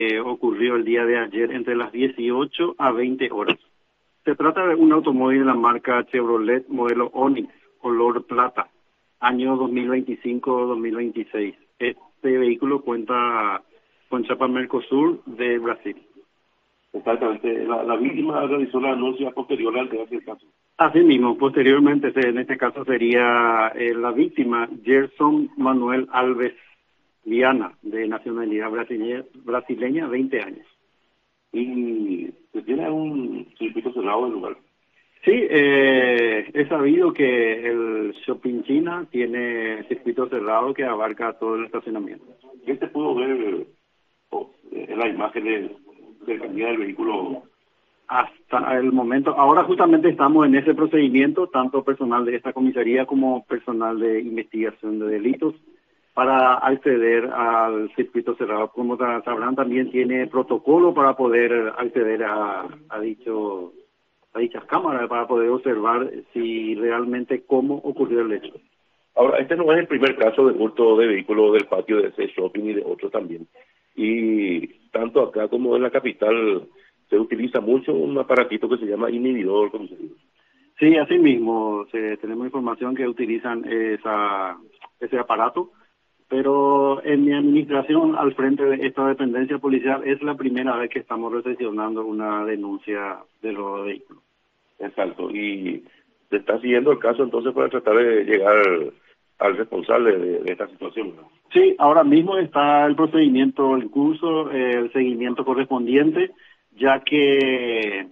ocurrió el día de ayer entre las 18 a 20 horas. Se trata de un automóvil de la marca Chevrolet modelo Onix, color plata, año 2025-2026. Este vehículo cuenta con chapa Mercosur de Brasil. Exactamente. La víctima realizó la denuncia posterior al de aquel caso. Así mismo, posteriormente, en este caso sería la víctima, Gerson Manuel Alves Viana, de nacionalidad brasileña, 20 años. Y se tiene un circuito cerrado del lugar. Sí, he sabido que el Shopping China tiene circuito cerrado que abarca todo el estacionamiento. ¿Qué se pudo ver en la imagen de cercanía del vehículo? Hasta el momento, ahora justamente estamos en ese procedimiento, tanto personal de esta comisaría como personal de investigación de delitos, para acceder al circuito cerrado. Como sabrán, también tiene protocolo para poder acceder a dichas cámaras, para poder observar si realmente cómo ocurrió el hecho. Ahora, este no es el primer caso de hurto de vehículos del patio de ese shopping y de otros también. Y tanto acá como en la capital se utiliza mucho un aparatito que se llama inhibidor, como se dice. Sí, así mismo, tenemos información que utilizan ese aparato, pero en mi administración al frente de esta dependencia policial es la primera vez que estamos recepcionando una denuncia de los vehículos. Exacto, y se está siguiendo el caso entonces para tratar de llegar al responsable de esta situación, ¿no? Sí, ahora mismo está el procedimiento en curso, el seguimiento correspondiente, ya que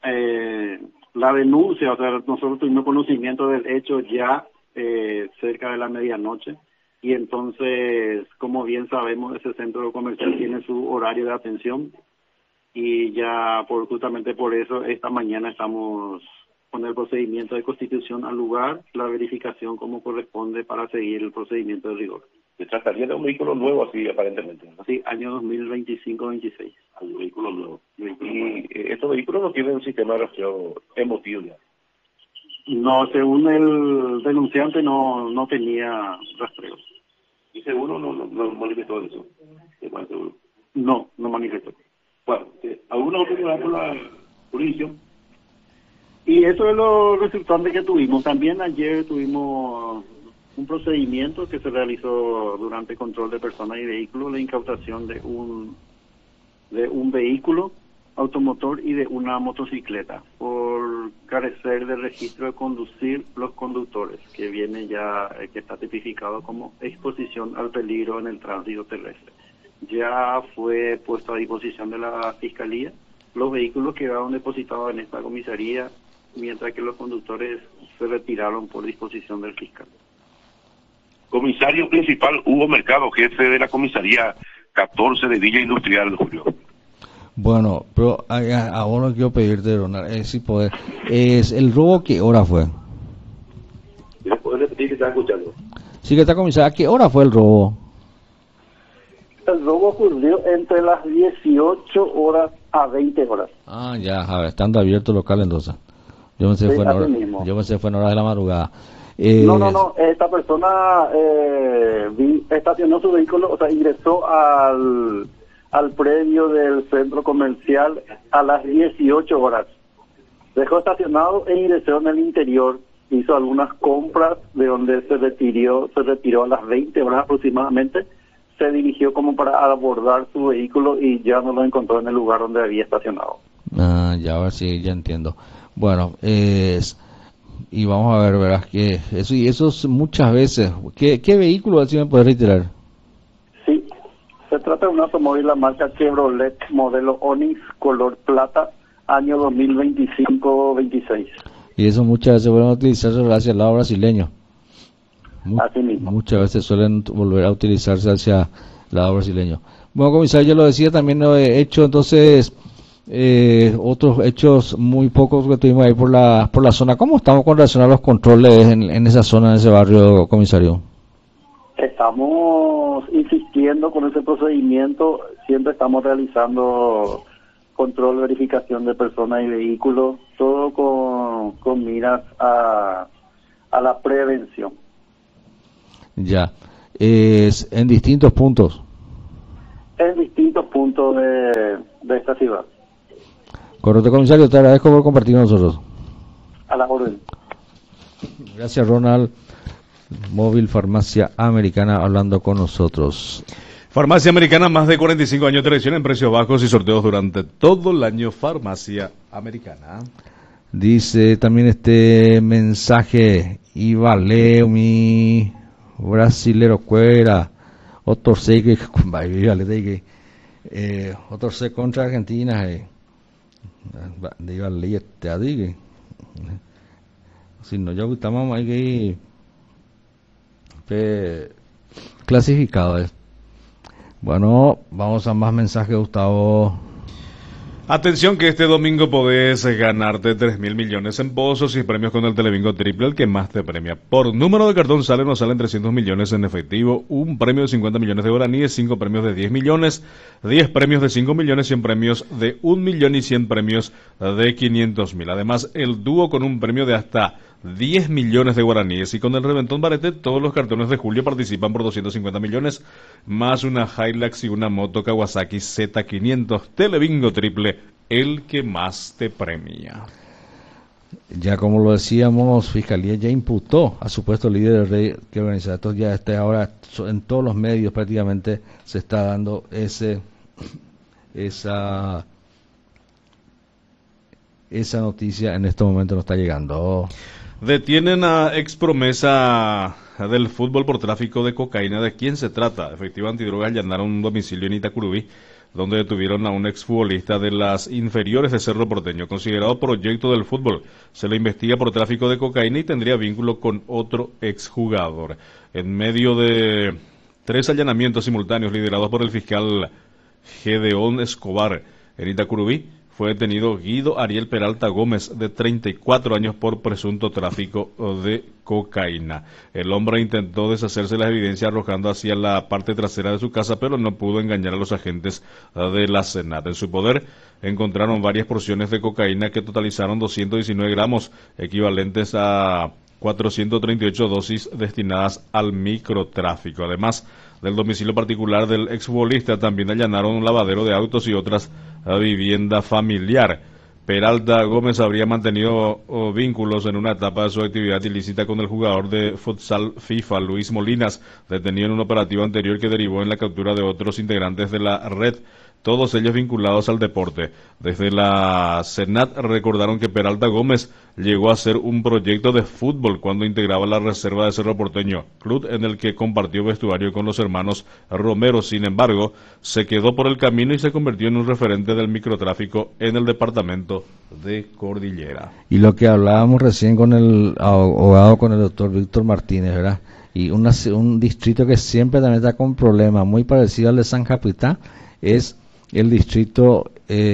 la denuncia, o sea, nosotros tuvimos conocimiento del hecho ya cerca de la medianoche, y entonces, como bien sabemos, ese centro comercial tiene su horario de atención, y ya justamente por eso esta mañana estamos con el procedimiento de constitución al lugar, la verificación como corresponde para seguir el procedimiento de rigor. Se trataría de un vehículo nuevo así aparentemente, ¿no? Sí, año 2025-26. Un vehículo nuevo. Y estos vehículos no tienen un sistema de rastreo emotivo ya. No, según el denunciante no tenía rastreo. ¿Y seguro no manifestó eso? Seguro. No manifestó. Bueno, ¿alguna oportunidad por la jurisdicción? Y eso es lo resultante que tuvimos. También ayer tuvimos un procedimiento que se realizó durante control de personas y vehículos, la incautación de un vehículo automotor y de una motocicleta por carecer de registro de conducir los conductores, que viene ya, que está tipificado como exposición al peligro en el tránsito terrestre. Ya fue puesto a disposición de la Fiscalía. Los vehículos quedaron depositados en esta comisaría, mientras que los conductores se retiraron por disposición del fiscal. Comisario principal Hugo Mercado, jefe de la comisaría 14 de Villa Industrial, Julio. Bueno, pero ahora quiero pedirte, Ronald, si poder, ¿el robo qué hora fue? ¿Me puedes repetir que estás escuchando? Sí, que está comisaria, ¿a qué hora fue el robo? El robo ocurrió entre las 18 horas a 20 horas. Ah, ya, a ver, estando abierto el local entonces. Yo pensé fue en hora de la madrugada. No, esta persona estacionó su vehículo, o sea, ingresó al predio del centro comercial a las 18 horas. Dejó estacionado e ingresó en el interior. Hizo algunas compras, de donde se retiró a las 20 horas aproximadamente. Se dirigió como para abordar su vehículo y ya no lo encontró en el lugar donde había estacionado. Ah, ya, a ver si ya entiendo. Bueno, y vamos a ver, verás que eso es muchas veces. ¿Qué vehículo así me puede retirar? Sí, se trata de un automóvil la marca Chevrolet modelo Onix color plata, año 2025-26. Y eso muchas veces vuelven a utilizarse hacia el lado brasileño. Así mismo. Muchas veces suelen volver a utilizarse hacia el lado brasileño. Bueno, comisario, yo lo decía, también lo he hecho entonces otros hechos muy pocos que tuvimos ahí por la zona. ¿Cómo estamos con relación a los controles en esa zona, en ese barrio, comisario? Estamos insistiendo con ese procedimiento, siempre estamos realizando control, verificación de personas y vehículos, todo con miras a la prevención. Ya, es en distintos puntos. en distintos puntos de esta ciudad. Correcto, comisario, te agradezco por compartir con nosotros. A la orden. Gracias, Ronald. Móvil Farmacia Americana hablando con nosotros. Farmacia Americana, más de 45 años de tradición en precios bajos y sorteos durante todo el año. Farmacia Americana. Dice también este mensaje, Ivaleo, mi brasilero cuera, otro sé que otro sé contra Argentina, de Ivaleo, te digo, si no ya estamos ahí que clasificado. Bueno, vamos a más mensajes, Gustavo. Atención que este domingo podés ganarte 3.000 millones en pozos y premios con el Telebingo Triple, el que más te premia. Por número de cartón nos salen 300 millones en efectivo, un premio de 50 millones de guaraníes, 5 premios de 10 millones, 10 premios de 5 millones, 100 premios de 1 millón y 100 premios de 500.000. Además, el dúo con un premio de hasta 10 millones de guaraníes, y con el reventón Barete todos los cartones de julio participan por 250 millones, más una Hilux y una moto Kawasaki Z500. Telebingo Triple, el que más te premia. Ya como lo decíamos, Fiscalía ya imputó a supuesto líder de que organiza. Esto ya está ahora en todos los medios, prácticamente se está dando esa noticia. En este momento no está llegando. Detienen a ex promesa del fútbol por tráfico de cocaína. ¿De quién se trata? Efectivo antidrogas allanaron un domicilio en Itacurubí, donde detuvieron a un exfutbolista de las inferiores de Cerro Porteño, considerado proyecto del fútbol. Se le investiga por tráfico de cocaína y tendría vínculo con otro exjugador. En medio de 3 allanamientos simultáneos liderados por el fiscal Gedeón Escobar en Itacurubí, fue detenido Guido Ariel Peralta Gómez, de 34 años, por presunto tráfico de cocaína. El hombre intentó deshacerse de las evidencias arrojando hacia la parte trasera de su casa, pero no pudo engañar a los agentes de la SENAT. En su poder encontraron varias porciones de cocaína que totalizaron 219 gramos, equivalentes a 438 dosis destinadas al microtráfico. Además del domicilio particular del exfutbolista, también allanaron un lavadero de autos y otras vivienda familiar. Peralta Gómez habría mantenido vínculos en una etapa de su actividad ilícita con el jugador de futsal FIFA, Luis Molinas, detenido en un operativo anterior que derivó en la captura de otros integrantes de la red, todos ellos vinculados al deporte. Desde la SENAT recordaron que Peralta Gómez llegó a ser un proyecto de fútbol cuando integraba la reserva de Cerro Porteño, club en el que compartió vestuario con los hermanos Romero. Sin embargo, se quedó por el camino y se convirtió en un referente del microtráfico en el departamento de Cordillera. Y lo que hablábamos recién con el abogado, con el doctor Víctor Martínez, ¿verdad? Y un distrito que siempre también está con problemas, muy parecido al de San Capitán, es el distrito,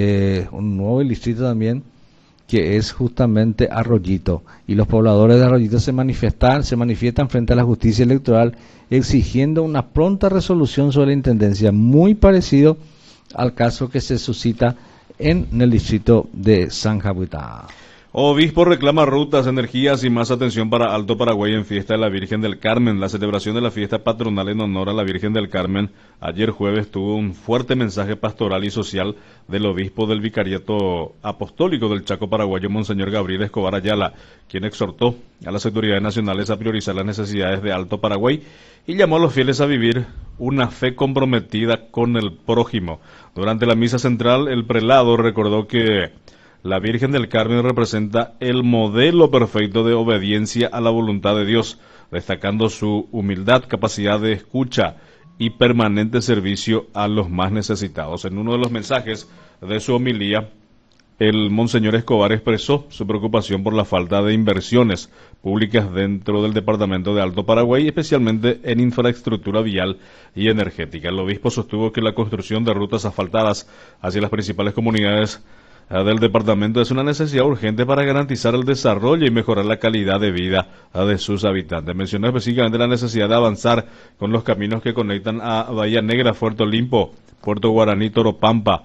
un nuevo distrito también, que es justamente Arroyito, y los pobladores de Arroyito se manifiestan frente a la justicia electoral exigiendo una pronta resolución sobre la intendencia, muy parecido al caso que se suscita en el distrito de San Jabuitá. Obispo reclama rutas, energías y más atención para Alto Paraguay en fiesta de la Virgen del Carmen. La celebración de la fiesta patronal en honor a la Virgen del Carmen ayer jueves tuvo un fuerte mensaje pastoral y social del obispo del Vicariato Apostólico del Chaco Paraguayo, Monseñor Gabriel Escobar Ayala, quien exhortó a las autoridades nacionales a priorizar las necesidades de Alto Paraguay y llamó a los fieles a vivir una fe comprometida con el prójimo. Durante la misa central, el prelado recordó que la Virgen del Carmen representa el modelo perfecto de obediencia a la voluntad de Dios, destacando su humildad, capacidad de escucha y permanente servicio a los más necesitados. En uno de los mensajes de su homilía, el Monseñor Escobar expresó su preocupación por la falta de inversiones públicas dentro del departamento de Alto Paraguay, especialmente en infraestructura vial y energética. El obispo sostuvo que la construcción de rutas asfaltadas hacia las principales comunidades del departamento es una necesidad urgente para garantizar el desarrollo y mejorar la calidad de vida de sus habitantes. Mencionó específicamente la necesidad de avanzar con los caminos que conectan a Bahía Negra, Puerto Limpo, Puerto Guaraní, Toropampa,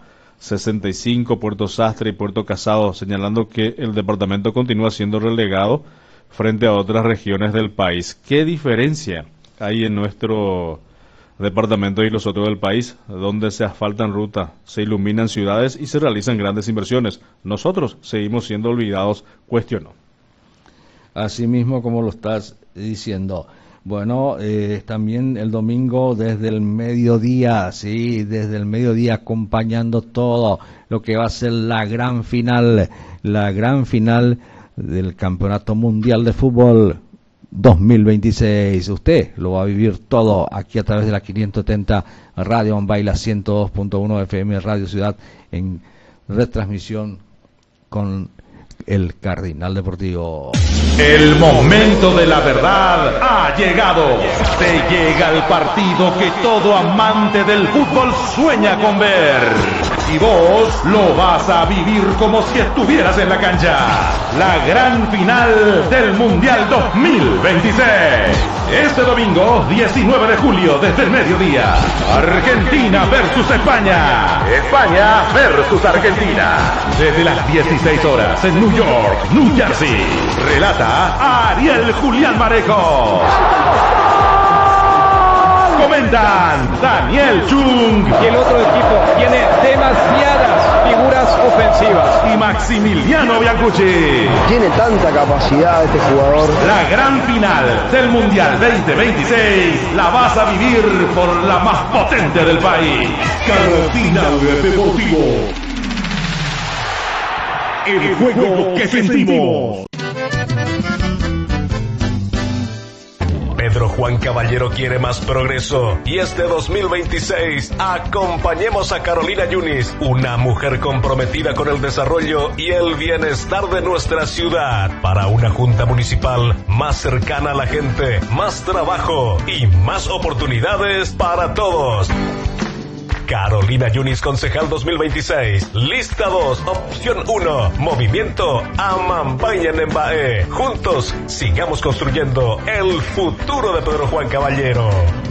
65, Puerto Sastre y Puerto Casado, señalando que el departamento continúa siendo relegado frente a otras regiones del país. ¿Qué diferencia hay en nuestro departamentos y los otros del país, donde se asfaltan rutas, se iluminan ciudades y se realizan grandes inversiones. Nosotros seguimos siendo olvidados, cuestionó. Así mismo como lo estás diciendo. Bueno, también el domingo desde el mediodía, sí, desde el mediodía acompañando todo lo que va a ser la gran final del Campeonato Mundial de Fútbol 2026. Usted lo va a vivir todo aquí a través de la 570 Radio Ambaila 102.1 FM Radio Ciudad en retransmisión con el Cardinal Deportivo. El momento de la verdad ha llegado. Se llega el partido que todo amante del fútbol sueña con ver. Y vos lo vas a vivir como si estuvieras en la cancha. La gran final del Mundial 2026. Este domingo, 19 de julio, desde el mediodía. Argentina versus España. España versus Argentina. Desde las 16 horas en New York, New Jersey. Relata Ariel Julián Marejo. Comentan Daniel Chung. Y el otro equipo tiene demasiadas figuras ofensivas. Y Maximiliano Biancucci. Tiene tanta capacidad este jugador. La gran final del Mundial 2026 la vas a vivir por la más potente del país. Cardinal Deportivo. El juego que sentimos. Pedro Juan Caballero quiere más progreso y este 2026 acompañemos a Carolina Yunis, una mujer comprometida con el desarrollo y el bienestar de nuestra ciudad, para una junta municipal más cercana a la gente, más trabajo y más oportunidades para todos. Carolina Yunis, concejal 2026. Lista 2, opción 1. Movimiento Amambayan-Embae. Juntos, sigamos construyendo el futuro de Pedro Juan Caballero.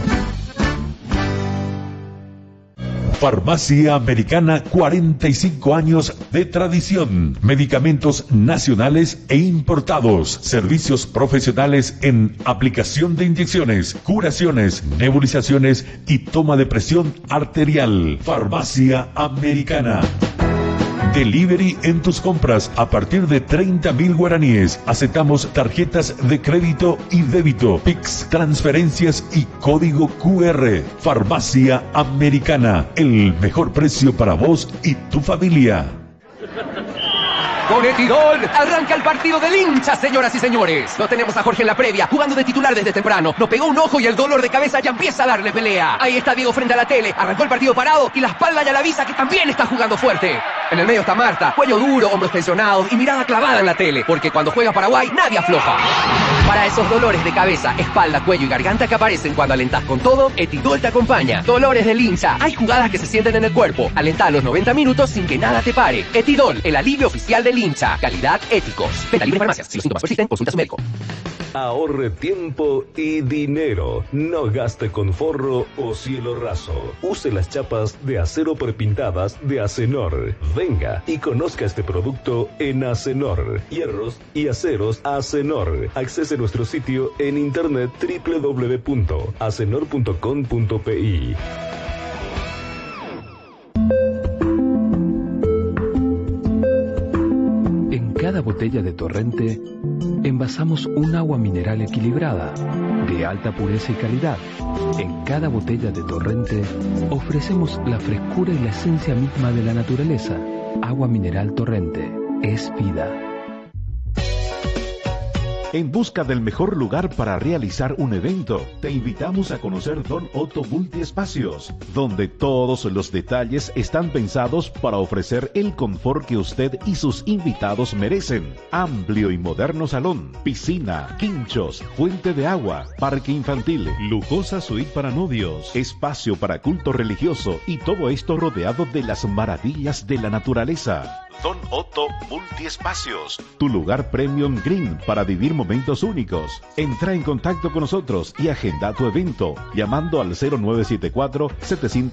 Farmacia Americana, 45 años de tradición. Medicamentos nacionales e importados. Servicios profesionales en aplicación de inyecciones, curaciones, nebulizaciones y toma de presión arterial. Farmacia Americana. Delivery en tus compras a partir de 30.000 guaraníes. Aceptamos tarjetas de crédito y débito, Pix, transferencias y código QR. Farmacia Americana, el mejor precio para vos y tu familia. Con Etidol, arranca el partido del hincha, señoras y señores. Lo tenemos a Jorge en la previa, jugando de titular desde temprano. Nos pegó un ojo y el dolor de cabeza ya empieza a darle pelea. Ahí está Diego frente a la tele, arrancó el partido parado y la espalda ya le avisa que también está jugando fuerte. En el medio está Marta, cuello duro, hombros tensionados y mirada clavada en la tele, porque cuando juega Paraguay nadie afloja. Para esos dolores de cabeza, espalda, cuello y garganta que aparecen cuando alentás con todo, Etidol te acompaña. Dolores del hincha, hay jugadas que se sienten en el cuerpo. Alentá los 90 minutos sin que nada te pare. Etidol, el alivio oficial del hincha. Calidad, éticos. Venta libre en farmacias. Si los síntomas persisten, consulta a su médico. Ahorre tiempo y dinero. No gaste con forro o cielo raso. Use las chapas de acero prepintadas de Acenor. Venga y conozca este producto en Acenor. Hierros y aceros Acenor. Accese a nuestro sitio en internet www.acenor.com.pi. En cada botella de Torrente envasamos un agua mineral equilibrada, de alta pureza y calidad. En cada botella de Torrente ofrecemos la frescura y la esencia misma de la naturaleza. Agua mineral Torrente es vida. En busca del mejor lugar para realizar un evento, te invitamos a conocer Don Otto Multiespacios, donde todos los detalles están pensados para ofrecer el confort que usted y sus invitados merecen. Amplio y moderno salón, piscina, quinchos, fuente de agua, parque infantil, lujosa suite para novios, espacio para culto religioso y todo esto rodeado de las maravillas de la naturaleza. Don Otto Multiespacios, tu lugar premium green para vivir momentos únicos. Entra en contacto con nosotros y agenda tu evento llamando al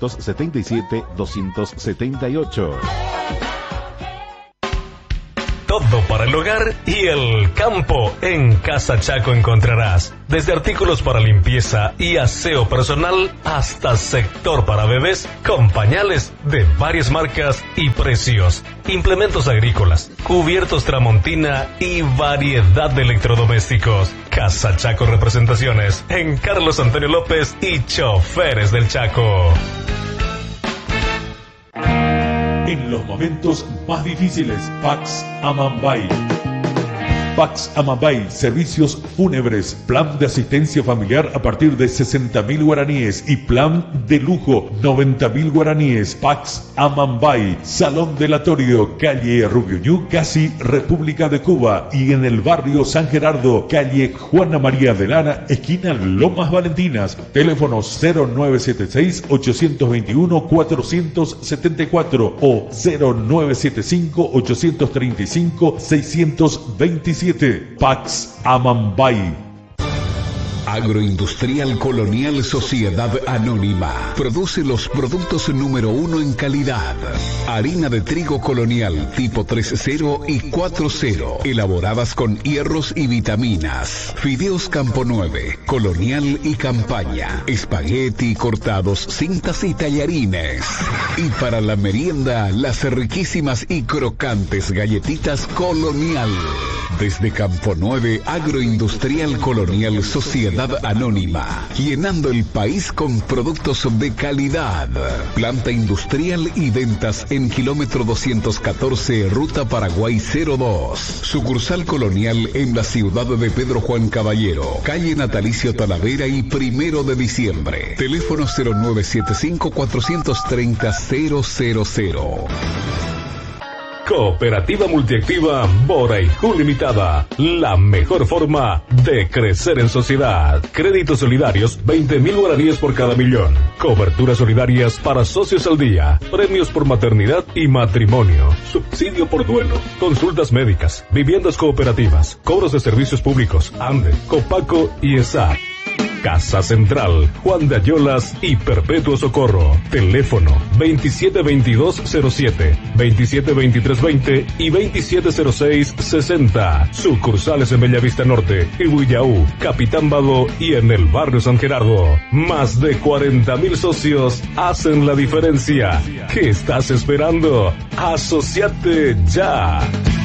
0974-777-278. todo para el hogar y el campo. En Casa Chaco encontrarás desde artículos para limpieza y aseo personal hasta sector para bebés con pañales de varias marcas y precios, implementos agrícolas, cubiertos Tramontina y variedad de electrodomésticos. Casa Chaco Representaciones en Carlos Antonio López y Choferes del Chaco. En los momentos más difíciles, Pax Amambay. Pax Amambay, servicios fúnebres, plan de asistencia familiar a partir de 60.000 guaraníes y plan de lujo 90.000 guaraníes. Pax Amambay, Salón Delatorio, calle Rubiuñú, casi República de Cuba, y en el barrio San Gerardo, calle Juana María de Lara, esquina Lomas Valentinas. Teléfono 0976-821-474 o 0975-835-627. Pax Amambay. Agroindustrial Colonial Sociedad Anónima produce los productos número 1 en calidad. Harina de trigo colonial tipo 3.0 y 4.0, elaboradas con hierros y vitaminas. Fideos Campo 9, colonial y campaña. Espagueti cortados, cintas y tallarines. Y para la merienda, las riquísimas y crocantes galletitas colonial. Desde Campo 9, Agroindustrial Colonial Sociedad Anónima, llenando el país con productos de calidad. Planta industrial y ventas en kilómetro 214, Ruta Paraguay 02. Sucursal colonial en la ciudad de Pedro Juan Caballero, calle Natalicio Talavera y 1 de diciembre. Teléfono 0975-430-000. Cooperativa Multiactiva Boraijú Limitada, la mejor forma de crecer en sociedad. Créditos solidarios, 20.000 guaraníes por cada millón. Coberturas solidarias para socios al día. Premios por maternidad y matrimonio. Subsidio por duelo. Consultas médicas. Viviendas cooperativas. Cobros de servicios públicos. ANDE, Copaco y ESAC. Casa Central, Juan de Ayolas y Perpetuo Socorro. Teléfono 272207, 272320 y 270660. Sucursales en Bellavista Norte, Ibuyaú, Capitán Bado y en el barrio San Gerardo. Más de 40.000 socios hacen la diferencia. ¿Qué estás esperando? ¡Asociate ya!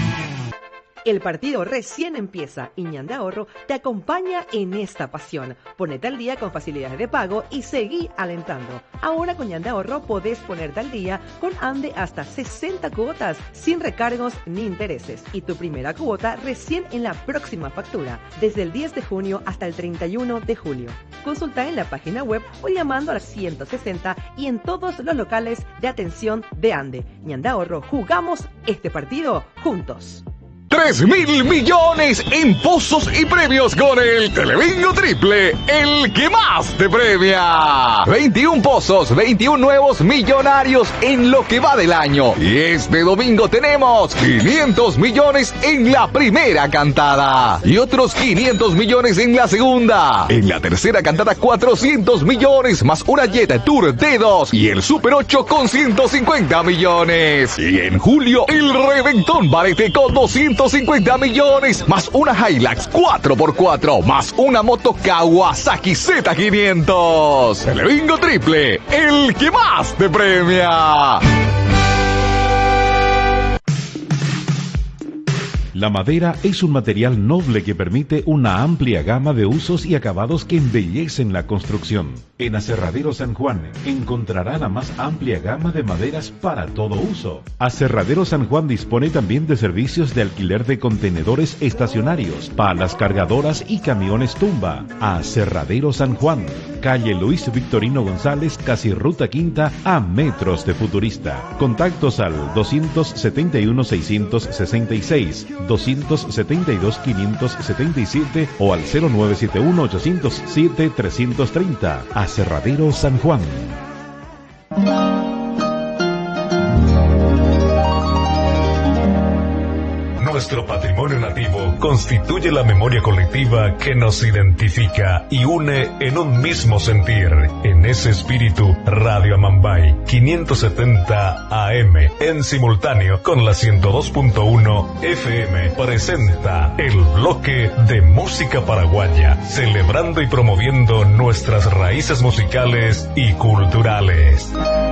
El partido recién empieza y Ñande Ahorro te acompaña en esta pasión. Ponete al día con facilidades de pago y seguí alentando. Ahora con Ñande Ahorro podés ponerte al día con ANDE hasta 60 cuotas sin recargos ni intereses. Y tu primera cuota recién en la próxima factura, desde el 10 de junio hasta el 31 de julio. Consulta en la página web o llamando al 160 y en todos los locales de atención de ANDE. Ñande Ahorro, jugamos este partido juntos. 3.000 millones en pozos y premios con el Telebingo Triple, el que más te premia. 21 pozos, 21 nuevos millonarios en lo que va del año. Y este domingo tenemos 500 millones en la primera cantada y otros 500 millones en la segunda. En la tercera cantada 400 millones más una Jet Tour D2 y el Super 8 con 150 millones. Y en julio el Reventón Barete con 250 millones, más una Hilux 4x4, más una moto Kawasaki Z500. Telebingo Triple, el que más te premia. La madera es un material noble que permite una amplia gama de usos y acabados que embellecen la construcción. En Aserradero San Juan encontrará la más amplia gama de maderas para todo uso. Aserradero San Juan dispone también de servicios de alquiler de contenedores estacionarios, palas cargadoras y camiones tumba. Aserradero San Juan, calle Luis Victorino González, casi Ruta Quinta, a metros de Futurista. Contactos al 271-666, 272-577 o al 0971-807-330. Aserradero San Juan. Nuestro patrimonio nativo constituye la memoria colectiva que nos identifica y une en un mismo sentir. En ese espíritu, Radio Amambay 570 AM en simultáneo con la 102.1 FM presenta el bloque de música paraguaya, celebrando y promoviendo nuestras raíces musicales y culturales.